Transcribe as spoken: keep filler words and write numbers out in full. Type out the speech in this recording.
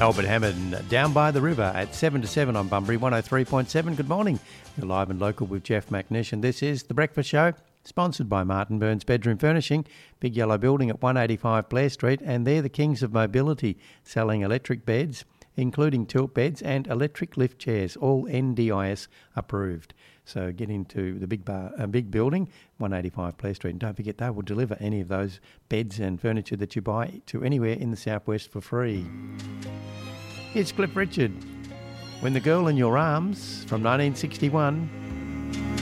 Albert Hammond, Down by the River at seven to seven on Bunbury one oh three point seven. Good morning. You're live and local with Jeff McNish, and this is The Breakfast Show, sponsored by Martin Burns Bedroom Furnishing, Big Yellow Building at one eighty-five Blair Street, and they're the kings of mobility, selling electric beds, including tilt beds and electric lift chairs, all N D I S approved. So get into the big bar, uh, big building, one eighty-five Blair Street, and don't forget they will deliver any of those beds and furniture that you buy to anywhere in the southwest for free. Here's Cliff Richard, When the Girl in Your Arms, from nineteen sixty-one.